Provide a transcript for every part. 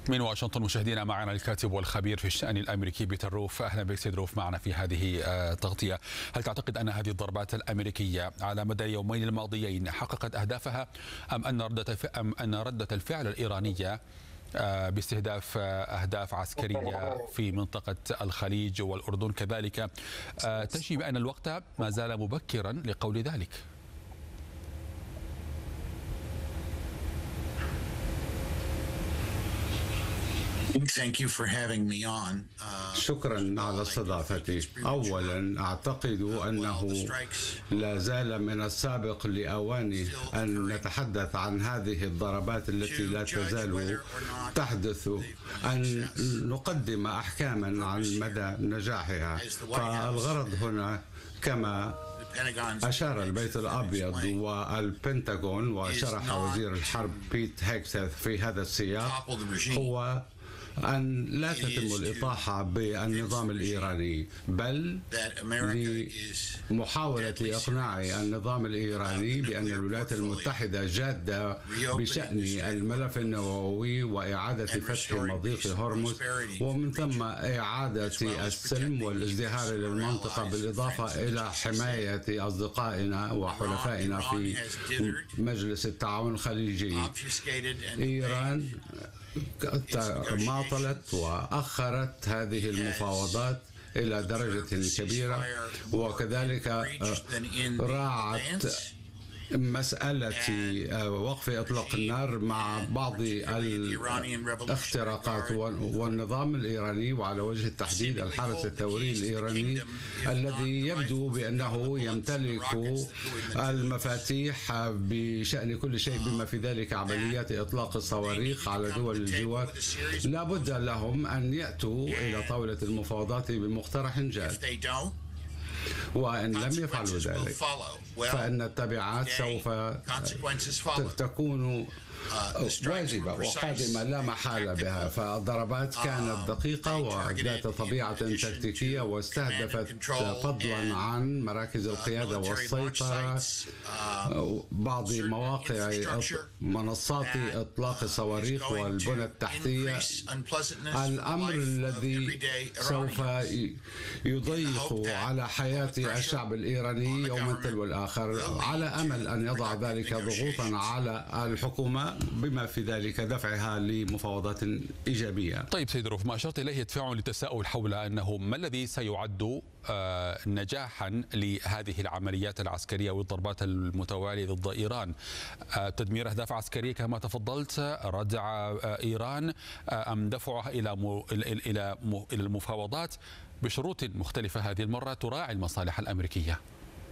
من واشنطن مشاهدينا، معنا الكاتب والخبير في الشأن الأمريكي بيتر روف. أهلا بك سيد روف معنا في هذه التغطية. هل تعتقد أن هذه الضربات الأمريكية على مدى اليومين الماضيين حققت أهدافها أم أن ردة الفعل الإيرانية باستهداف أهداف عسكرية في منطقة الخليج والأردن كذلك تشي بأن الوقت ما زال مبكرا لقول ذلك؟ شكرا على استضافتي. أولا أعتقد أنه لا زال من السابق لأوانه أن نتحدث عن هذه الضربات التي لا تزال تحدث، أن نقدم أحكاما عن مدى نجاحها. فالغرض هنا كما أشار البيت الأبيض والبنتاغون وشرح وزير الحرب بيت هيكسث في هذا السياق هو أن لا تتم الإطاحة بالنظام الإيراني، بل لمحاولة إقناع النظام الإيراني بأن الولايات المتحدة جادة بشأن الملف النووي وإعادة فتح مضيق هرمز، ومن ثم إعادة السلم والازدهار للمنطقة، بالإضافة إلى حماية أصدقائنا وحلفائنا في مجلس التعاون الخليجي. إيران ماطلت وأخرت هذه المفاوضات إلى درجة كبيرة، وكذلك راعت مسألة وقف إطلاق النار مع بعض الاختراقات. والنظام الإيراني وعلى وجه التحديد الحرس الثوري الإيراني الذي يبدو بأنه يمتلك المفاتيح بشأن كل شيء بما في ذلك عمليات إطلاق الصواريخ على دول الجوار، لا بد لهم أن يأتوا إلى طاولة المفاوضات بمقترح جاد. وإن لم يفعلوا ذلك فإن التبعات سوف تكون واجبة وقادمة لا محالة بها. فالضربات كانت دقيقة وذات طبيعة تكتيكية، واستهدفت فضلا عن مراكز القيادة والسيطرة بعض مواقع منصات إطلاق الصواريخ والبنى التحتية، الأمر الذي سوف يضيق على حياة الشعب الإيراني يوما تلو الآخر، على أمل أن يضع ذلك ضغوطا على الحكومة بما في ذلك دفعها لمفاوضات إيجابية. طيب سيد روف، ما أشرت إليه يدفعني للتساؤل حول أنه ما الذي سيعد نجاحا لهذه العمليات العسكرية والضربات المتوالية ضد إيران؟ تدمير أهداف عسكرية كما تفضلت، ردع إيران، أم دفعها إلى المفاوضات بشروط مختلفة هذه المرة تراعي المصالح الأمريكية؟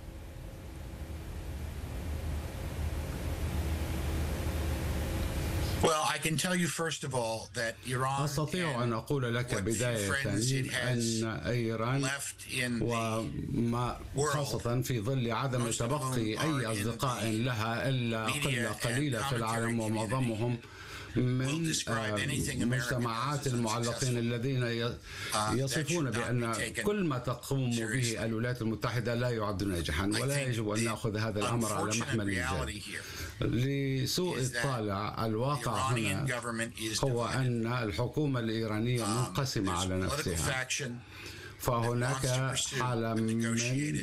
أستطيع أن أقول لك بداية أن إيران، وما خاصة في ظل عدم تبقي أي أصدقاء لها إلا قلة قليلة في العالم، ومعظمهم من مجتمعات المعلقين الذين يصفون بأن كل ما تقوم به الولايات المتحدة لا يعد ناجحا، ولا يجب أن نأخذ هذا الأمر على محمل الجد. لسوء الطالع الواقع هنا هو أن الحكومة الإيرانية منقسمة على نفسها، فهناك حالة من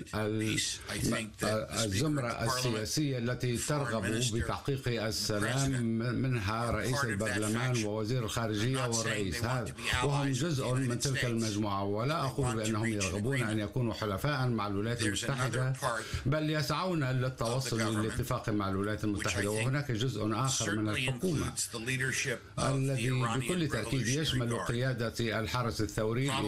الزمرة السياسية التي ترغب بتحقيق السلام، منها رئيس البرلمان ووزير الخارجية والرئيس، وهم جزء من تلك المجموعة. ولا أقول بأنهم يرغبون أن يكونوا حلفاء مع الولايات المتحدة، بل يسعون للتوصل للاتفاق مع الولايات المتحدة. وهناك جزء آخر من الحكومة الذي بكل تأكيد يشمل قيادة الحرس الثوري